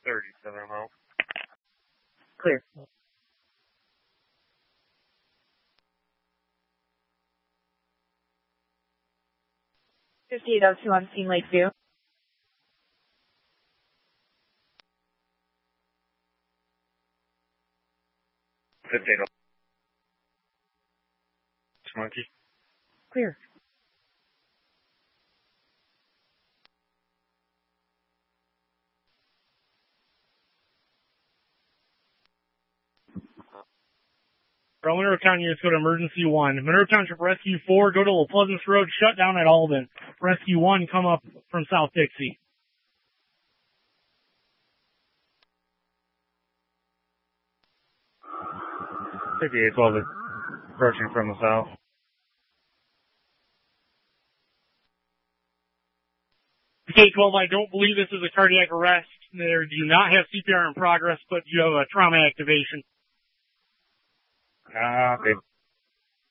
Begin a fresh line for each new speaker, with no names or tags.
37 mile.
Clear. 5802 on scene, Lakeview.
Monkey.
Clear.
Monroe County units go to emergency 1. Monroe Township Rescue 4, go to La Pleasance Road, shut down at Alden. Rescue 1, come up from South Dixie.
Well, approaching from the south.
K-12, I don't believe this is a cardiac arrest. There do not have CPR in progress, but you have a trauma activation.
They